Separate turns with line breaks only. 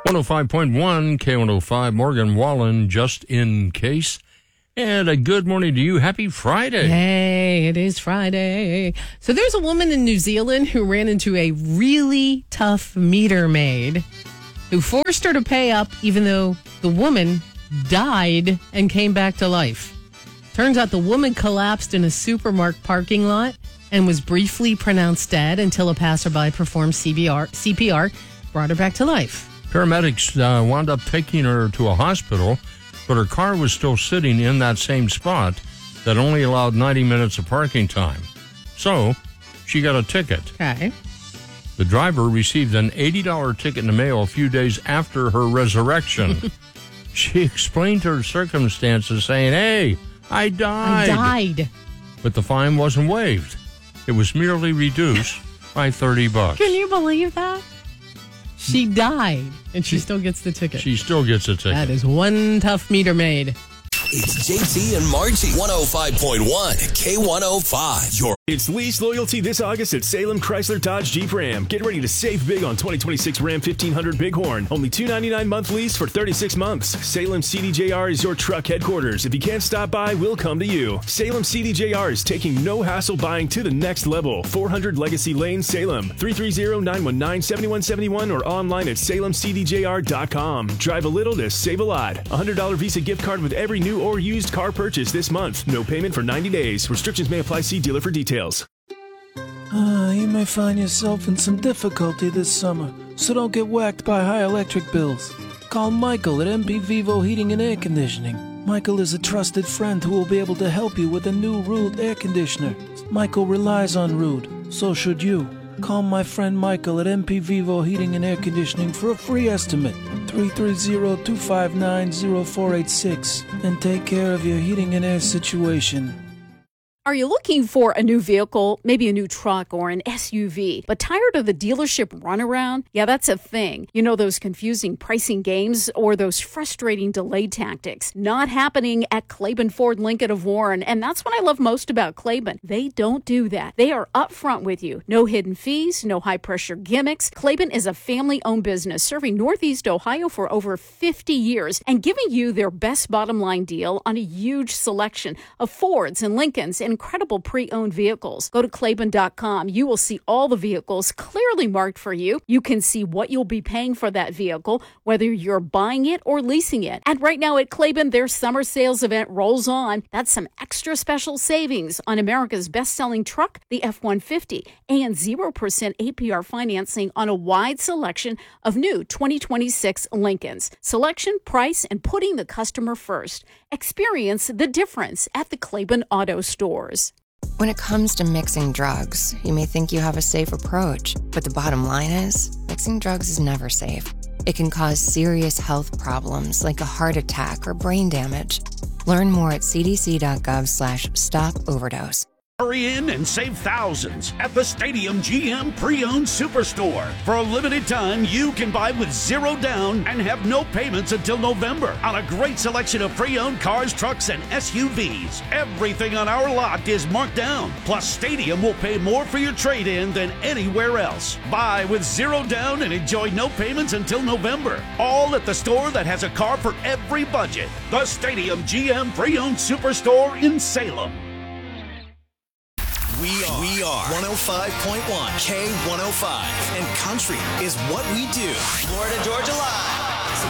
105.1 K105, Morgan Wallen, just in case. And a good morning to you. Happy Friday.
Hey, it is Friday. So there's a woman in New Zealand who ran into a really tough meter maid who forced her to pay up even though the woman died and came back to life. Turns out the woman collapsed in a supermarket parking lot and was briefly pronounced dead until a passerby performed CPR, brought her back to life.
Paramedics wound up taking her to a hospital, but her car was still sitting in that same spot that only allowed 90 minutes of parking time. So she got a ticket.
Okay.
The driver received an $80 ticket in the mail a few days after her resurrection. She explained her circumstances, saying, "Hey, I died. But the fine wasn't waived. It was merely reduced by $30.
Can you believe that? She died, and she still gets the ticket.
She still gets a ticket.
That is one tough meter maid.
It's JT and Margie, 105.1 K105.
It's lease loyalty this August at Salem Chrysler Dodge Jeep Ram. Get ready to save big on 2026 Ram 1500 Bighorn. Only $299 month lease for 36 months. Salem CDJR is your truck headquarters. If you can't stop by, we'll come to you. Salem CDJR is taking no hassle buying to the next level. 400 Legacy Lane, Salem. 330-919-7171 or online at salemcdjr.com. Drive a little to save a lot. $100 Visa gift card with every new or used car purchase this month. No payment for 90 days. Restrictions may apply. See dealer for details.
You may find yourself in some difficulty this summer, so don't get whacked by high electric bills. Call Michael at MP Vivo Heating and Air Conditioning. Michael is a trusted friend who will be able to help you with a new Rude air conditioner. Michael relies on Rude, so should you. Call my friend Michael at MP Vivo Heating and Air Conditioning for a free estimate. 330-259-0486 and take care of your heating and air situation.
Are you looking for a new vehicle, maybe a new truck or an SUV, but tired of the dealership runaround? Yeah, that's a thing. You know, those confusing pricing games or those frustrating delay tactics. Not happening at Claiborne Ford Lincoln of Warren, and that's what I love most about Claiborne. They don't do that. They are upfront with you. No hidden fees, no high-pressure gimmicks. Claiborne is a family-owned business serving Northeast Ohio for over 50 years and giving you their best bottom-line deal on a huge selection of Fords and Lincolns and incredible pre-owned vehicles. Go to Claiborne.com. You will see all the vehicles clearly marked for you. You can see what you'll be paying for that vehicle, whether you're buying it or leasing it. And right now at Claiborne, their summer sales event rolls on. That's some extra special savings on America's best-selling truck, the F-150, and 0% APR financing on a wide selection of new 2026 Lincolns. Selection, price, and putting the customer first. Experience the difference at the Claiborne Auto Stores.
When it comes to mixing drugs, you may think you have a safe approach, but the bottom line is, mixing drugs is never safe. It can cause serious health problems like a heart attack or brain damage. Learn more at cdc.gov/stop-overdose.
Hurry in and save thousands at the Stadium GM Pre-Owned Superstore. For a limited time, you can buy with zero down and have no payments until November on a great selection of pre-owned cars, trucks, and SUVs. Everything on our lot is marked down. Plus, Stadium will pay more for your trade-in than anywhere else. Buy with zero down and enjoy no payments until November. All at the store that has a car for every budget. The Stadium GM Pre-Owned Superstore in Salem.
We are 105.1 K105, and country is what we do.
Florida Georgia Live.